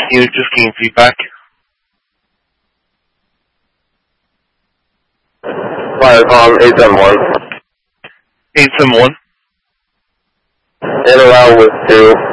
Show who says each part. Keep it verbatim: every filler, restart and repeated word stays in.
Speaker 1: unit just gained feedback.
Speaker 2: Viacom eight seven one.
Speaker 1: eight seven one.
Speaker 2: In around with two.